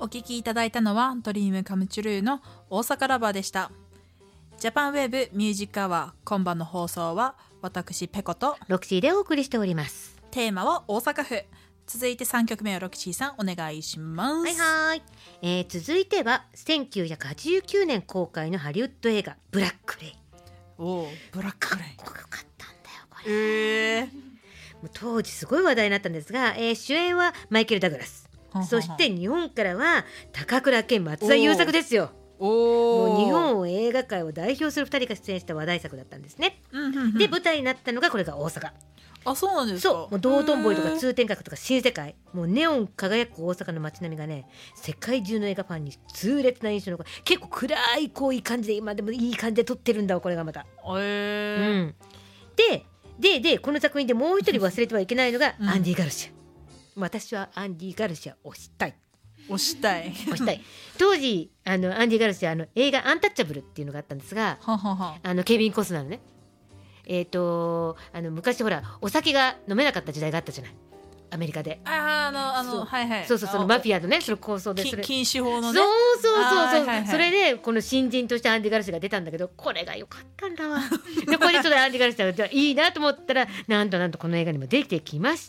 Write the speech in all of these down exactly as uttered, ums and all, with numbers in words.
お聞きいただいたのはドリームカムチュルーの大阪ラバーでした。ジャパンウェーブミュージックアワー、今晩の放送は私ペコとロクシーでお送りしております。 テーマは大阪府。続いてさんきょくめをロクシーさんお願いします。 はいはい、えー、続いてはせんきゅうひゃくはちじゅうきゅうねん公開のハリウッド映画ブラックレイン。 おー、ブラックレインかっこよかったんだよこれ。 えー、 もう当時すごい話題になったんですが、えー、主演はマイケル・ダグラス、そして日本からは高倉健、松田優作ですよ。 おもう日本映画界を代表するふたりが出演した話題作だったんですね、 うんうんうん、 で舞台になったのがこれが大阪。 あ、そうなんですか。 そう、もう道頓堀とか通天閣とか新世界、もうネオン輝く大阪の街並みがね、世界中の映画ファンに痛烈な印象の、結構暗いこういい感じで、今でもいい感じで撮ってるんだわこれがまた、 えーうん、でででこの作品でもう一人忘れてはいけないのがアンディ・ガルシア、うん、私はアンディ・ガルシア推したい推したい推したい当時あのアンディ・ガルシアあの映画アンタッチャブルっていうのがあったんですが、 はははあのケビン・コスナーのね、えーとあの昔ほらお酒が飲めなかった時代があったじゃない、アメリカで。 ああのあのはいはい、 そうそう、そのマフィアのねその構想でそれ禁止法のね、 そうそうそうそう、 はいはいはい、 それでこの新人としてアンディ・ガルシアが出たんだけど、これが良かったんだわでこれでちょっとアンディ・ガルシアがいいなと思ったら、なんとなんとこの映画にも出てきまして、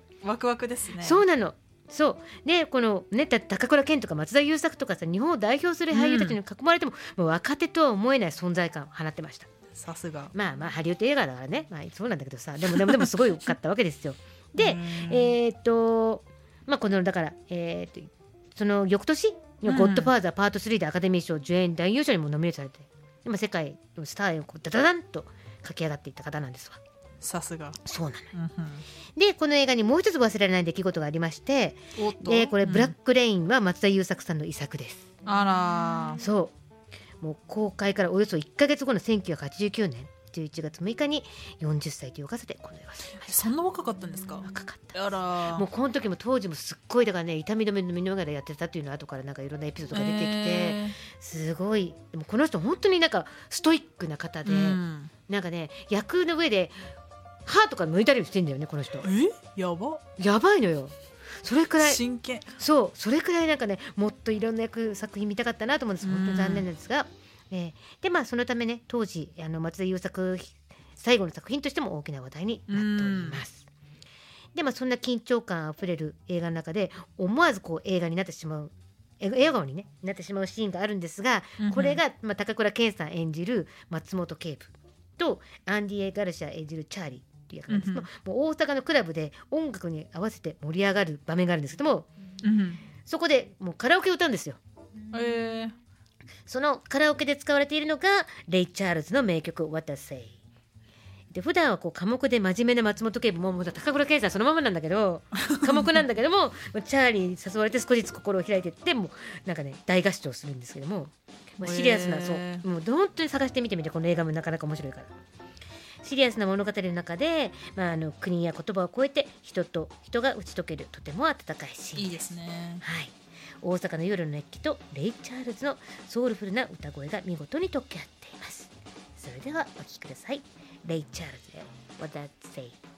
ワクワクですね。 そうなの。そうでこのね、高倉健とか松田優作とかさ、日本を代表する俳優たちに囲まれても、うん、もう若手とは思えない存在感を放ってました。 さすが。 まあまあハリウッド映画だからね、まあ、そうなんだけどさ、でもでもでもすごい良かったわけですよでえー、っとまあこのだからえー、っとその翌年のゴッドファーザーパートスリーでアカデミー賞助演男優賞にもノミネートされて、今世界のスターをこうダダダンと駆け上がっていった方なんですわ。 さすが。 そうなの、 うんうん、 でこの映画にもう一つ忘れられない出来事がありまして、でこれ、うん、ブラックレインは松田優作さんの遺作です。 あら、 そうもう公開からおよそいっかげつごのせんきゅうひゃくはちじゅうきゅうねんじゅういちがつむいかによんじゅっさいという若さでこの映画を撮りました。 そんな若かったんですか。 若かった。 あら、 もうこの時も当時もすっごいだからね、痛み止めの見ながらやってたっていうのは後からなんかいろんなエピソードが出てきて、えー、すごい。でもこの人本当になんかストイックな方で、うん、なんかね役の上で歯とか抜いたりしてんだよねこの人。 えやばやばいのよ。それくらい真剣。 そうそれくらいなんかね、もっといろんな役作品見たかったなと思うんです。本当に残念なんですが、えー、でまあそのためね、当時あの松田優作最後の作品としても大きな話題になっております。でまあそんな緊張感あふれる映画の中で思わずこう映画になってしまう笑顔に、ね、なってしまうシーンがあるんですが、うん、これが、まあ、高倉健さん演じる松本警部とアンディ・ガルシア演じるチャーリーっていう役なんですけど、うん、もう大阪のクラブで音楽に合わせて盛り上がる場面があるんですけども、うん、そこでもうカラオケを歌うんですよ。 えー、 そのカラオケで使われているのがレイ・チャールズの名曲 What I Say で、普段はこう寡黙で真面目な松本警部も、もう高倉健さんそのままなんだけど寡黙なんだけどもチャーリーに誘われて少しずつ心を開いていって、もうなんかね大合唱するんですけども、まあ、シリアスな、そうもう本当に探してみてみて、この映画もなかなか面白いから。シリアスな物語の中で、まあ、あの国や言葉を超えて人と人が打ち解けるとても温かいシーンです。 いいですね。 はい、大阪の夜の熱気とレイ・チャールズのソウルフルな歌声が見事に溶け合っています。それではお聴きください。レイ・チャールズで What I Say。